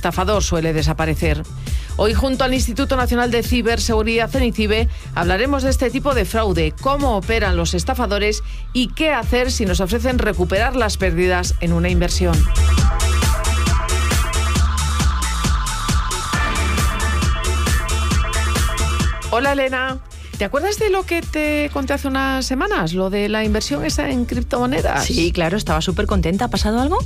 estafador suele desaparecer. Hoy, junto al Instituto Nacional de Ciberseguridad, CENICIBE, hablaremos de este tipo de fraude, cómo operan los estafadores y qué hacer si nos ofrecen recuperar las pérdidas en una inversión. Hola, Elena. ¿Te acuerdas de lo que te conté hace unas semanas? Lo de la inversión esa en criptomonedas. Sí, claro, estaba súper contenta. ¿Ha pasado algo?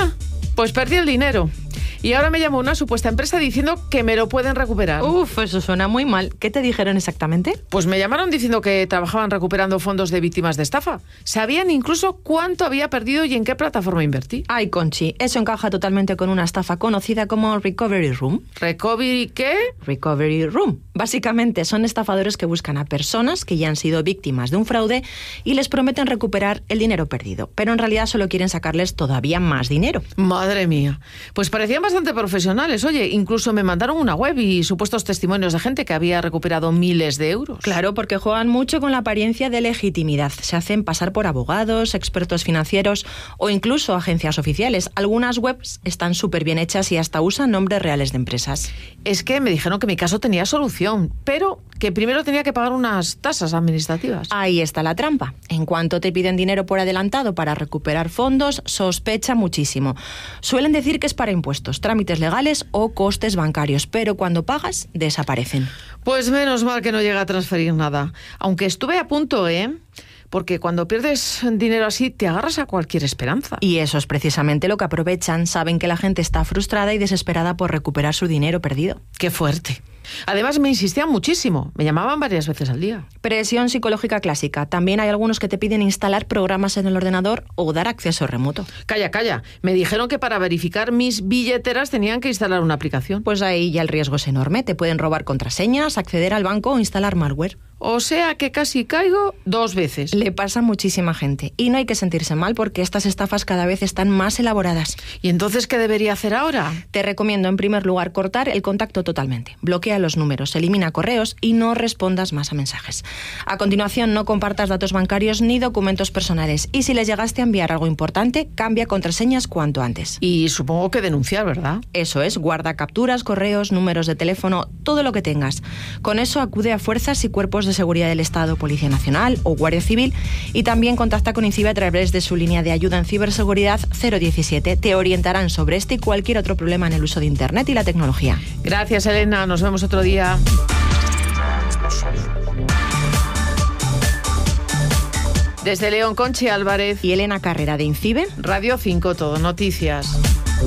Pues perdí el dinero. Y ahora me llamó una supuesta empresa diciendo que me lo pueden recuperar. Uf, eso suena muy mal. ¿Qué te dijeron exactamente? Pues me llamaron diciendo que trabajaban recuperando fondos de víctimas de estafa. Sabían incluso cuánto había perdido y en qué plataforma invertí. Ay, Conchi, eso encaja totalmente con una estafa conocida como Recovery Room. ¿Recovery qué? Recovery Room. Básicamente son estafadores que buscan a personas que ya han sido víctimas de un fraude y les prometen recuperar el dinero perdido. Pero en realidad solo quieren sacarles todavía más dinero. Madre mía. Pues parecían bastante profesionales. Oye, incluso me mandaron una web y supuestos testimonios de gente que había recuperado miles de euros. Claro, porque juegan mucho con la apariencia de legitimidad. Se hacen pasar por abogados, expertos financieros o incluso agencias oficiales. Algunas webs están súper bien hechas y hasta usan nombres reales de empresas. Es que me dijeron que mi caso tenía solución, pero que primero tenía que pagar unas tasas administrativas. Ahí está la trampa. En cuanto te piden dinero por adelantado para recuperar fondos, sospecha muchísimo. Suelen decir que es para impuestos, trámites legales o costes bancarios, pero cuando pagas, desaparecen. Pues menos mal que no llega a transferir nada. Aunque estuve a punto, porque cuando pierdes dinero así, te agarras a cualquier esperanza. Y eso es precisamente lo que aprovechan. Saben que la gente está frustrada y desesperada por recuperar su dinero perdido. ¡Qué fuerte! Además, me insistían muchísimo. Me llamaban varias veces al día. Presión psicológica clásica. También hay algunos que te piden instalar programas en el ordenador o dar acceso remoto. Calla. Me dijeron que para verificar mis billeteras tenían que instalar una aplicación. Pues ahí ya el riesgo es enorme. Te pueden robar contraseñas, acceder al banco o instalar malware. O sea que casi caigo 2 veces. Le pasa a muchísima gente. Y no hay que sentirse mal porque estas estafas cada vez están más elaboradas. ¿Y entonces qué debería hacer ahora? Te recomiendo en primer lugar cortar el contacto totalmente. Bloquea los números, elimina correos y no respondas más a mensajes. A continuación, no compartas datos bancarios ni documentos personales. Y si les llegaste a enviar algo importante, cambia contraseñas cuanto antes. Y supongo que denunciar, ¿verdad? Eso es, guarda capturas, correos, números de teléfono, todo lo que tengas. Con eso acude a fuerzas y cuerpos de seguridad del Estado, Policía Nacional o Guardia Civil y también contacta con INCIBE a través de su línea de ayuda en ciberseguridad 017. Te orientarán sobre este y cualquier otro problema en el uso de Internet y la tecnología. Gracias, Elena. Nos vemos otro día. Desde León, Conchi Álvarez y Elena Carrera de INCIBE, Radio 5 Todo Noticias.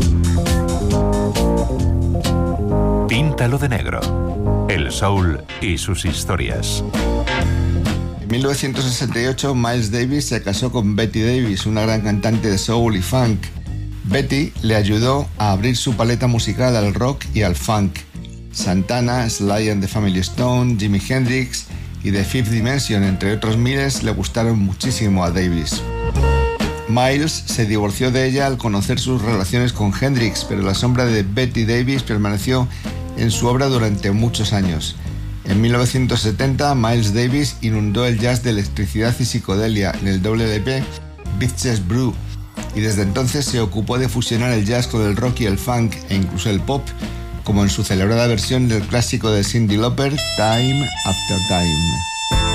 Píntalo de negro. El soul y sus historias. En 1968, Miles Davis se casó con Betty Davis, una gran cantante de soul y funk. Betty le ayudó a abrir su paleta musical al rock y al funk. Santana, Sly and the Family Stone, Jimi Hendrix y The Fifth Dimension, entre otros miles, le gustaron muchísimo a Davis. Miles se divorció de ella al conocer sus relaciones con Hendrix, pero la sombra de Betty Davis permaneció en su obra durante muchos años. En 1970, Miles Davis inundó el jazz de electricidad y psicodelia en el LP Bitches Brew, y desde entonces se ocupó de fusionar el jazz con el rock y el funk e incluso el pop, como en su celebrada versión del clásico de Cyndi Lauper, Time After Time.